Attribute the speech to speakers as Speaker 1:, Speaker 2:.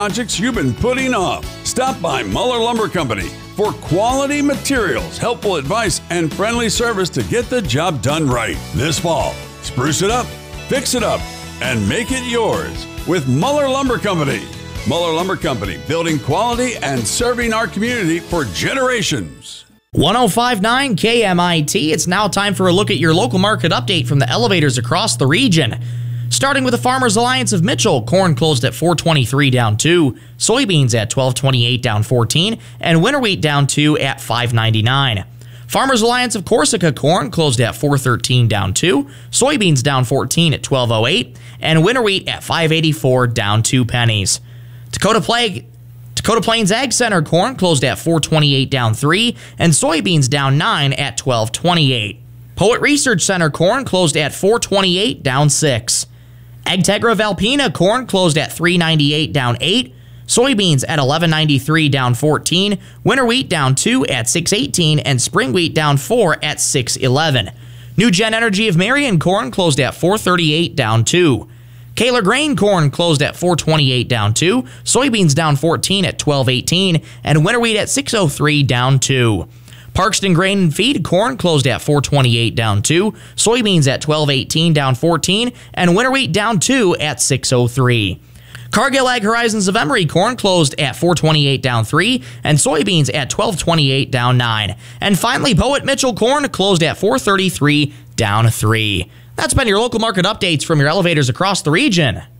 Speaker 1: projects you've been putting off. Stop by Muller Lumber Company for quality materials, helpful advice, and friendly service to get the job done right. This fall, spruce it up, fix it up, and make it yours with Muller Lumber Company. Muller Lumber Company, building quality and serving our community for generations.
Speaker 2: 105.9 KMIT. It's now time for a look at your local market update from the elevators across the region. Starting with the Farmers Alliance of Mitchell, corn closed at $4.23 down 2, soybeans at $12.28 down 14, and winter wheat down 2 at $5.99. Farmers Alliance of Corsica, corn closed at $4.13 down 2, soybeans down 14 at $12.08, and winter wheat at $5.84 down 2 pennies. Dakota Plains Ag Center, corn closed at $4.28 down 3, and soybeans down 9 at $12.28. Poet Research Center, corn closed at $4.28 down 6. Agtegra of Alpena, corn closed at $3.98 down 8, soybeans at $11.93 down 14, winter wheat down 2 at $6.18, and spring wheat down 4 at $6.11. New Gen Energy of Marion, corn closed at $4.38 down 2. Kaler Grain corn closed at $4.28 down 2, soybeans down 14 at $12.18, and winter wheat at $6.03 down 2. Parkston Grain and Feed corn closed at $4.28 down 2, soybeans at $12.18 down 14, and winter wheat down 2 at $6.03. Cargill Ag Horizons of Emory corn closed at $4.28 down 3, and soybeans at $12.28 down 9. And finally, Poet Mitchell corn closed at $4.33 down 3. That's been your local market updates from your elevators across the region.